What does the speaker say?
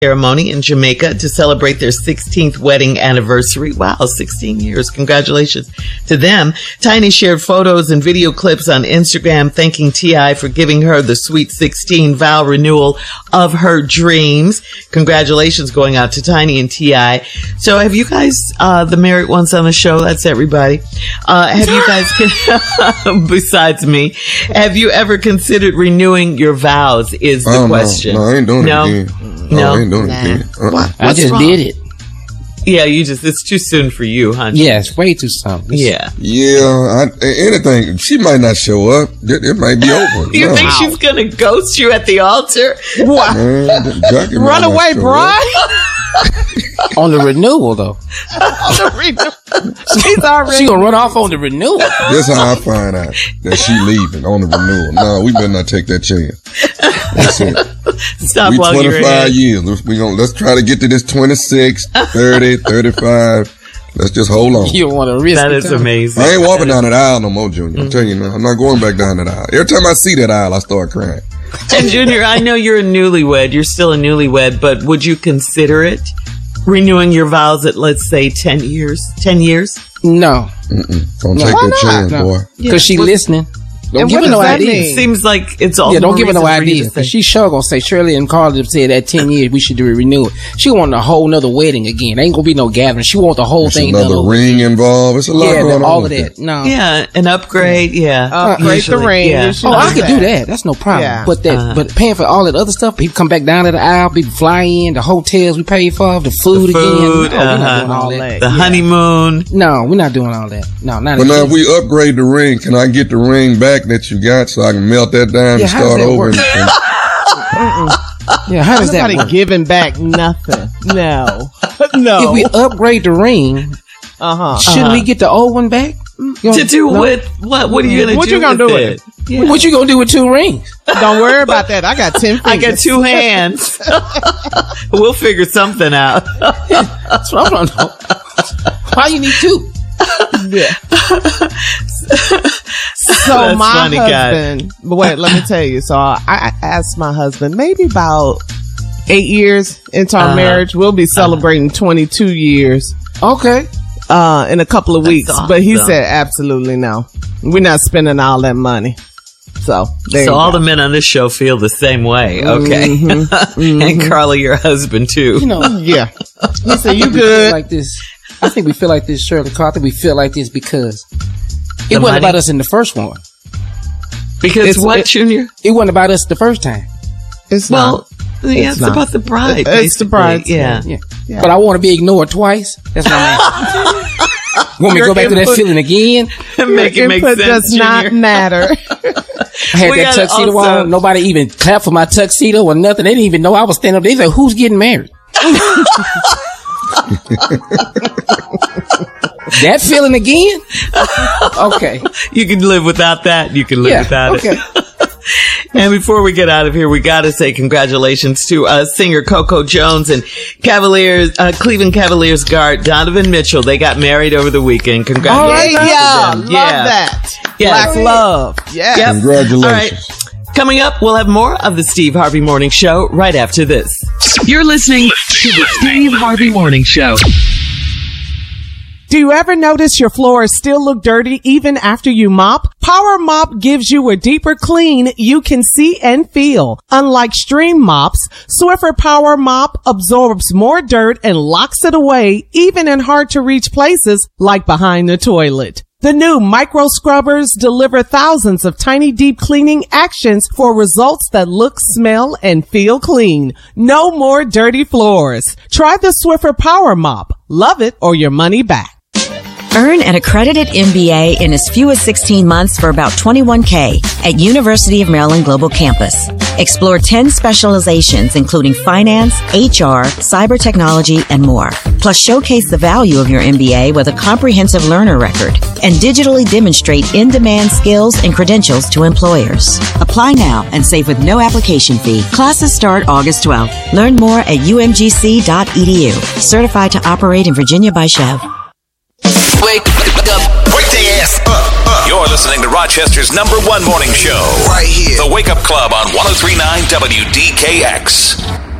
ceremony in Jamaica to celebrate their 16th wedding anniversary. Wow, 16 years. Congratulations to them. Tiny shared photos and video clips on Instagram thanking T.I. for giving her the Sweet 16 vow renewal of her dreams. Congratulations going out to Tiny and T.I. So have you guys, the married ones on the show, that's everybody, have you guys, besides me, have you ever considered renewing your vows is the question. No, I ain't doing it again. No, I ain't doing it again. I just did it. Yeah, it's too soon for you, huh? Yeah, it's way too soon. Yeah. Yeah, anything. She might not show up. It might be over. You think she's going to ghost you at the altar? What? Run away, Brian. On the renewal, though. On the renewal. She's already. She gonna run off on the renewal. That's how I find out that she leaving on the renewal. No, we better not take that chance. That's it. Stop while you're ahead. 25 years. Let's try to get to this 26, 30, 35. Let's just hold on. You don't want to risk that. Is amazing. I ain't walking down that aisle no more, Junior. I'm telling you now. I'm not going back down that aisle. Every time I see that aisle, I start crying. And Junior, I know you're a newlywed. You're still a newlywed, but would you consider it? Renewing your vows at, let's say, 10 years? 10 years? No. Don't take that chance, boy. Because she listening. Don't give her no idea. Seems like it's all. Yeah, don't give her no idea. Because she sure gonna say, Shirley and Carly have said at 10 years we should do a renewal. She want a whole nother wedding again. Ain't gonna be no gathering. She want the whole thing done. Another ring involved. It's a lot going on. All of that. No. Yeah, an upgrade. Yeah. Upgrade the ring. Yeah. Oh, I could do that. That's no problem. Yeah. But but paying for all that other stuff, people come back down to the aisle, people fly in, the hotels we pay for, the food again. No, we're not doing all that. The honeymoon. No, we're not doing all that. No, not. But now, if we upgrade the ring, can I get the ring back that you got so I can melt that down and start over? Yeah, how does that work? Nobody giving back nothing. No. If we upgrade the ring, shouldn't we get the old one back? To do with what? What are you gonna do with it? Yeah. What you gonna do with 2 rings? Don't worry about that. I got 10 fingers. I got 2 hands. We'll figure something out. That's what I want to know. Why you need 2? Yeah. So my husband, wait, let me tell you. So I asked my husband, maybe about 8 years into our marriage, we'll be celebrating 22 years. Okay. In a couple of weeks. Awesome. But he said, absolutely no. We're not spending all that money. So all the men on this show feel the same way. Okay. And Carly, your husband too. You know, yeah. He said, you good? Like this. I think we feel like this, Shirley Carl. I think we feel like this because it wasn't about us in the first one. Because Junior? It wasn't about us the first time. It's about the bride. It's the bride. Yeah. But I want to be ignored twice. That's what I'm asking. Want me to go back to that feeling again? Make it make sense, does not matter. I had that tuxedo on. Nobody even clapped for my tuxedo or nothing. They didn't even know I was standing up. They said, who's getting married? That feeling again? Okay. You can live without that. You can live without it. And before we get out of here, we got to say congratulations to singer Coco Jones and Cleveland Cavaliers guard Donovan Mitchell. They got married over the weekend. Congratulations to them. Love that. Yes. Black love. Yeah. Yep. Congratulations. All right. Coming up, we'll have more of the Steve Harvey Morning Show right after this. You're listening to the Steve Harvey Morning Show. Do you ever notice your floors still look dirty even after you mop? Power Mop gives you a deeper clean you can see and feel. Unlike stream mops, Swiffer Power Mop absorbs more dirt and locks it away even in hard to reach places like behind the toilet. The new micro scrubbers deliver thousands of tiny deep cleaning actions for results that look, smell, and feel clean. No more dirty floors. Try the Swiffer Power Mop. Love it or your money back. Earn an accredited MBA in as few as 16 months for about $21K at University of Maryland Global Campus. Explore 10 specializations, including finance, HR, cyber technology, and more. Plus, showcase the value of your MBA with a comprehensive learner record and digitally demonstrate in-demand skills and credentials to employers. Apply now and save with no application fee. Classes start August 12th. Learn more at umgc.edu. Certified to operate in Virginia by Chev. Wake up. Wake their ass up. You're listening to Rochester's #1 morning show. Right here. The Wake Up Club on 103.9 WDKX.